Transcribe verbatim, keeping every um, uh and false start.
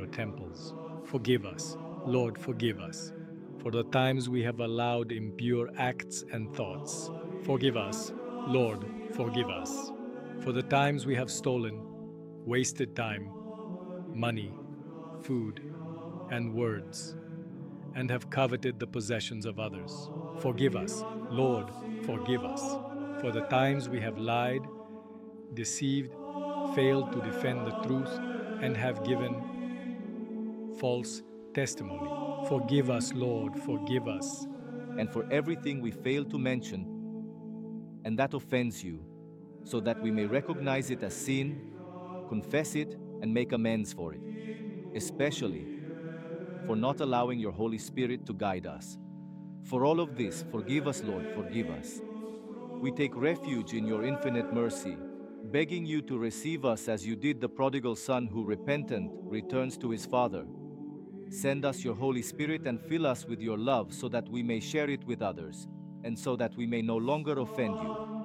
temples. Forgive us, Lord, forgive us, for the times we have allowed impure acts and thoughts. Forgive us, Lord, forgive us, for the times we have stolen, wasted time, money, food, and words, and have coveted the possessions of others. Forgive us, Lord, forgive us, for the times we have lied, deceived, failed to defend the truth, and have given false testimony. Forgive us, Lord, forgive us. And for everything we fail to mention and that offends you, so that we may recognize it as sin, confess it, and make amends for it, especially for not allowing your Holy Spirit to guide us. For all of this, forgive us, Lord, forgive us. We take refuge in your infinite mercy, begging you to receive us as you did the prodigal son who, repentant, returns to his father. Send us your Holy Spirit and fill us with your love so that we may share it with others, and so that we may no longer offend you.